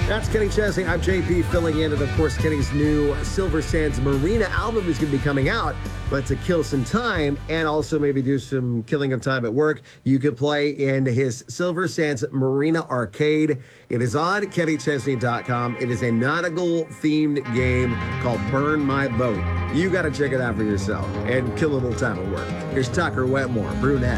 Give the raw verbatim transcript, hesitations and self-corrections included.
That's Kenny Chesney. I'm J P filling in. And of course, Kenny's new Silver Sands Marina album is going to be coming out. But to kill some time and also maybe do some killing of time at work, you can play in his Silver Sands Marina Arcade. It is on Kenny Chesney dot com. It is a nautical themed game called Burn My Boat. You got to check it out for yourself and kill a little time at work. Here's Tucker Wetmore, brunette.